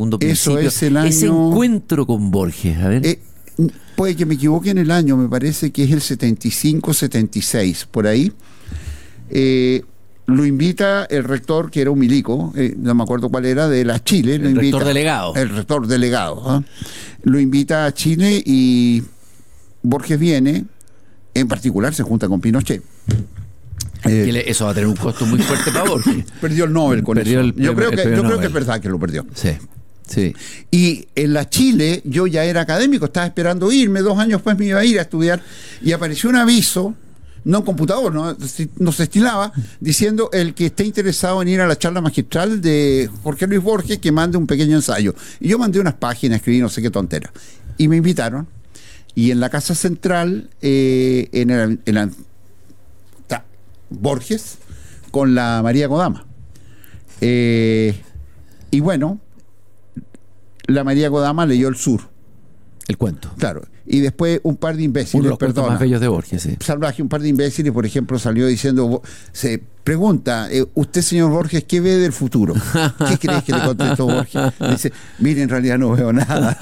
segundo principio. Eso es el año... Ese encuentro con Borges, a ver. Puede que me equivoque en el año, me parece que es el 75-76, por ahí. Lo invita el rector, que era un milico, no me acuerdo cuál era, de la Chile. El rector delegado. El rector delegado. Lo invita a Chile y Borges viene, en particular se junta con Pinochet. Eso va a tener un costo muy fuerte para Borges. Perdió el Nobel con eso. Yo creo que es verdad que lo perdió. Sí. Sí. Y en la Chile yo ya era académico, estaba esperando irme, 2 años después me iba a ir a estudiar y apareció un aviso, no en computador, no se estilaba, diciendo el que esté interesado en ir a la charla magistral de Jorge Luis Borges que mande un pequeño ensayo. Y yo mandé unas páginas, escribí no sé qué tontera. Y me invitaron y en la Casa Central está Borges con la María Kodama. Y bueno, la María Kodama leyó El Sur. El cuento. Claro. Y después un par de imbéciles, uno de los cuentos más bellos de Borges, sí. Salvaje, un par de imbéciles, por ejemplo, salió diciendo, se pregunta, usted, señor Borges, ¿qué ve del futuro? ¿Qué crees que le contestó Borges? Dice, mire, en realidad no veo nada.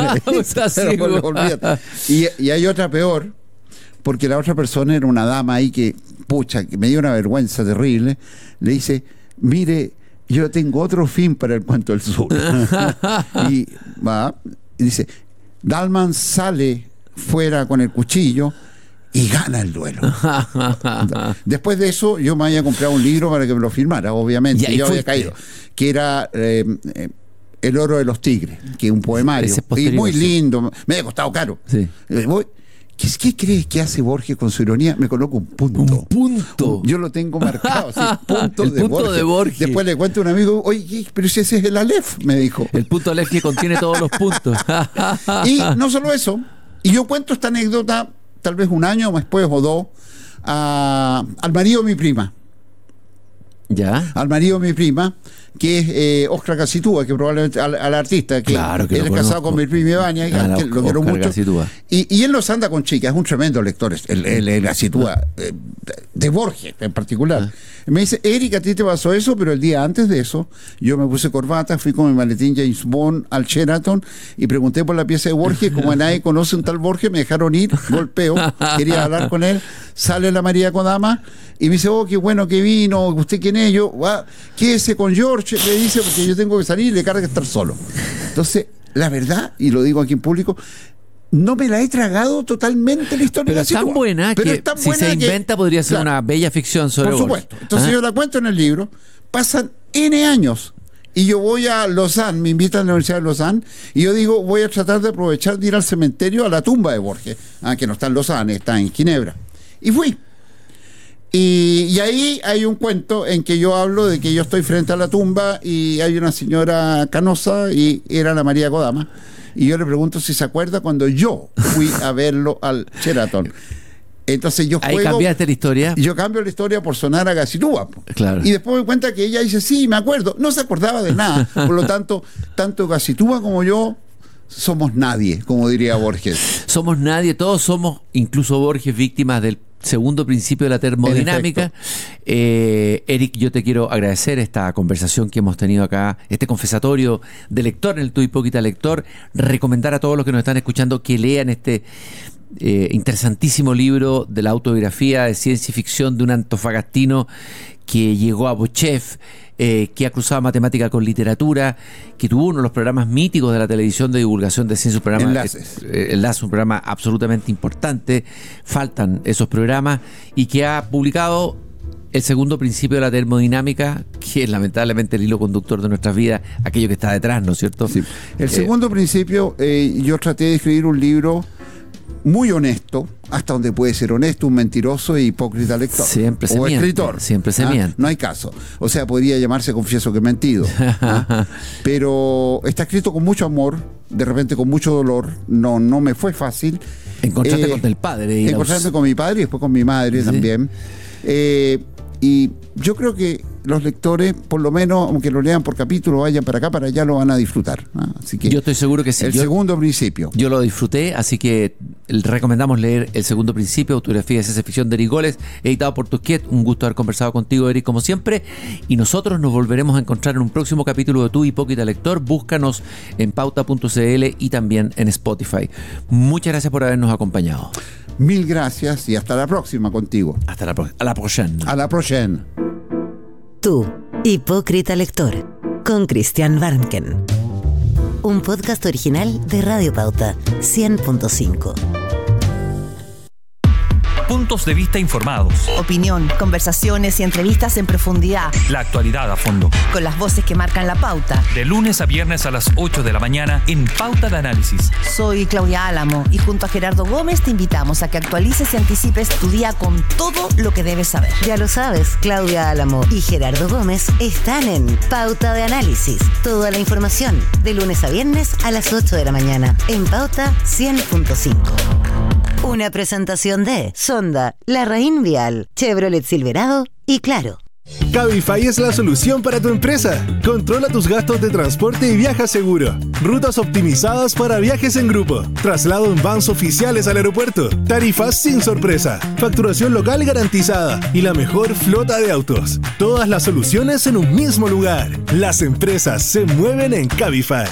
Y hay otra peor, porque la otra persona era una dama ahí que me dio una vergüenza terrible. Le dice, mire, yo tengo otro fin para el cuento del sur. y dice, Dalman sale fuera con el cuchillo y gana el duelo. Después de eso yo me había comprado un libro para que me lo firmara, obviamente, y yo había caído, que era El oro de los tigres, que es un poemario y muy lindo, me había costado caro. Sí. ¿Qué crees que hace Borges con su ironía? Me coloco un punto. Un punto. Yo lo tengo marcado, así, punto, el punto de Borges. Después le cuento a un amigo, oye, pero si ese es el Aleph, me dijo. El punto Aleph que contiene todos los puntos. Y no solo eso, y yo cuento esta anécdota, tal vez un año después o 2, al marido de mi prima. ¿Ya? Al marido de mi prima, que es Oscar Gacitúa, que probablemente al artista, que, claro, que él es casado con mi prima Ivania, que lo quiero mucho. Y él nos anda con chicas, es un tremendo lector, el Gacitúa, de Borges en particular. Me dice, Eric, a ti te pasó eso, pero el día antes de eso, yo me puse corbata, fui con mi maletín James Bond al Sheraton y pregunté por la pieza de Borges, como nadie conoce un tal Borges, me dejaron ir, golpeo, quería hablar con él, sale la María Kodama y me dice, oh, qué bueno que vino, ¿usted quién es? Yo, quédese con George, le dice, porque yo tengo que salir y le carga estar solo. Entonces, la verdad, y lo digo aquí en público, no me la he tragado totalmente la historia. Pero es tan buena que si se inventa podría ser una bella ficción sobre Borges. Por supuesto. Entonces yo la cuento en el libro, pasan N años y yo voy a Lausanne, me invitan a la Universidad de Lausanne y yo digo, voy a tratar de aprovechar de ir al cementerio, a la tumba de Borges, que no está en Lausanne, está en Ginebra. Y fui. Y ahí hay un cuento en que yo hablo de que yo estoy frente a la tumba y hay una señora canosa y era la María Kodama. Y yo le pregunto si se acuerda cuando yo fui a verlo al Sheraton. Entonces yo juego. Ahí cambiaste la historia. Yo cambio la historia por sonar a Gacitúa. Claro. Y después me cuenta que ella dice, sí, me acuerdo. No se acordaba de nada. Por lo tanto, tanto Gacitúa como yo somos nadie, como diría Borges. Somos nadie, todos somos, incluso Borges, víctimas del segundo principio de la termodinámica. Eric, yo te quiero agradecer esta conversación que hemos tenido acá, este confesatorio de lector en el Tu Hipócrita Lector. Recomendar a todos los que nos están escuchando que lean este interesantísimo libro de la autobiografía de ciencia y ficción de un antofagastino que llegó a Bochef, que ha cruzado matemática con literatura, que tuvo uno de los programas míticos de la televisión de divulgación de ciencia, un programa Enlaces, un programa absolutamente importante. Faltan esos programas, y que ha publicado el segundo principio de la termodinámica, que es lamentablemente el hilo conductor de nuestras vidas, aquello que está detrás, ¿no es cierto? Sí. El segundo principio, yo traté de escribir un libro muy honesto, hasta donde puede ser honesto, un mentiroso e hipócrita lector. Siempre se o miente, escritor. Siempre se miente. No hay caso. O sea, podría llamarse Confieso que he mentido. Pero está escrito con mucho amor, de repente con mucho dolor. No me fue fácil. Encontrarte con el padre. Encontrarme con mi padre y después con mi madre también. Y yo creo que los lectores, por lo menos, aunque lo lean por capítulo, vayan para acá, para allá, lo van a disfrutar. Así que yo estoy seguro que sí. El segundo principio. Yo lo disfruté, así que recomendamos leer El Segundo Principio, autobiografía de ciencia ficción de Eric Goles, editado por Tusquets. Un gusto haber conversado contigo, Eric, como siempre. Y nosotros nos volveremos a encontrar en un próximo capítulo de Tu Hipócrita Lector. Búscanos en pauta.cl y también en Spotify. Muchas gracias por habernos acompañado. Mil gracias y hasta la próxima contigo. Hasta la próxima. A la próxima. Tu Hipócrita Lector, con Cristian Warnken. Un podcast original de Radio Pauta 100.5. Puntos de vista informados. Opinión, conversaciones y entrevistas en profundidad. La actualidad a fondo. Con las voces que marcan la pauta. De lunes a viernes a las 8 de la mañana en Pauta de Análisis. Soy Claudia Álamo y junto a Gerardo Gómez te invitamos a que actualices y anticipes tu día con todo lo que debes saber. Ya lo sabes, Claudia Álamo y Gerardo Gómez están en Pauta de Análisis. Toda la información de lunes a viernes a las 8 de la mañana en Pauta 100.5. Una presentación de Sonda, Larraín Vial, Chevrolet Silverado y Claro. Cabify es la solución para tu empresa. Controla tus gastos de transporte y viaja seguro. Rutas optimizadas para viajes en grupo. Traslado en vans oficiales al aeropuerto. Tarifas sin sorpresa. Facturación local garantizada. Y la mejor flota de autos. Todas las soluciones en un mismo lugar. Las empresas se mueven en Cabify.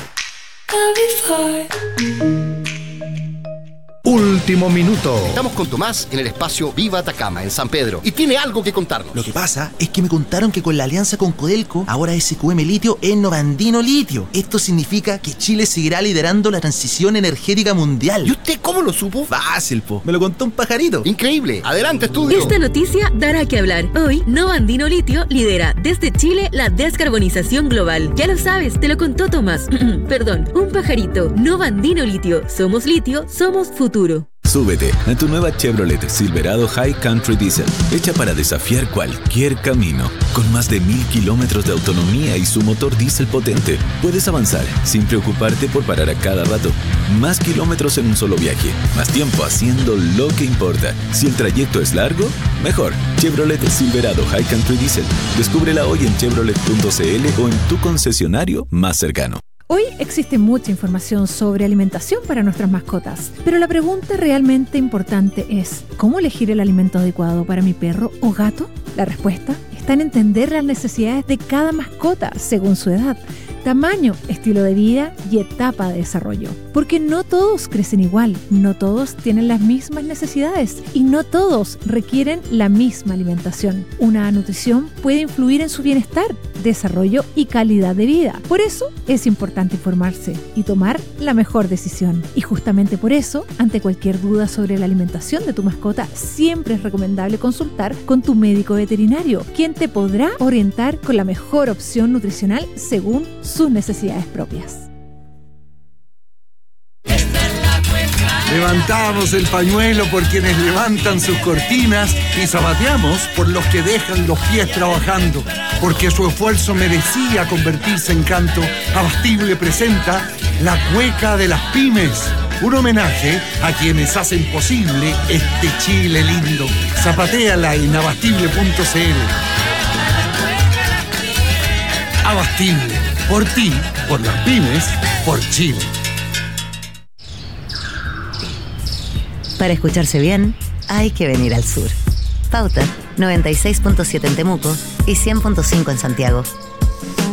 Último minuto. Estamos con Tomás en el espacio Viva Atacama, en San Pedro, y tiene algo que contarnos. Lo que pasa es que me contaron que con la alianza con Codelco, ahora SQM Litio es Novandino Litio. Esto significa que Chile seguirá liderando la transición energética mundial. ¿Y usted cómo lo supo? Fácil, po. Me lo contó un pajarito. Increíble. Adelante, estudio. Esta noticia dará que hablar. Hoy, Novandino Litio lidera desde Chile la descarbonización global. Ya lo sabes, te lo contó Tomás. Perdón, un pajarito. Novandino Litio. Somos litio, somos futuro. Súbete a tu nueva Chevrolet Silverado High Country Diesel, hecha para desafiar cualquier camino. Con más de 1000 kilómetros de autonomía y su motor diésel potente, puedes avanzar sin preocuparte por parar a cada rato. Más kilómetros en un solo viaje, más tiempo haciendo lo que importa. Si el trayecto es largo, mejor. Chevrolet Silverado High Country Diesel. Descúbrela hoy en chevrolet.cl o en tu concesionario más cercano. Hoy existe mucha información sobre alimentación para nuestras mascotas, pero la pregunta realmente importante es, ¿cómo elegir el alimento adecuado para mi perro o gato? La respuesta está en entender las necesidades de cada mascota según su edad, tamaño, estilo de vida y etapa de desarrollo. Porque no todos crecen igual, no todos tienen las mismas necesidades y no todos requieren la misma alimentación. Una nutrición puede influir en su bienestar, desarrollo y calidad de vida. Por eso es importante informarse y tomar la mejor decisión. Y justamente por eso, ante cualquier duda sobre la alimentación de tu mascota, siempre es recomendable consultar con tu médico veterinario, quien te podrá orientar con la mejor opción nutricional según sus necesidades propias. Levantamos el pañuelo por quienes levantan sus cortinas y zapateamos por los que dejan los pies trabajando, porque su esfuerzo merecía convertirse en canto. Abastible presenta La Cueca de las Pymes, un homenaje a quienes hacen posible este Chile lindo. Zapatéala en abastible.cl. Abastible, por ti, por las pymes, por Chile. Para escucharse bien, hay que venir al sur. Pauta 96.7 en Temuco y 100.5 en Santiago.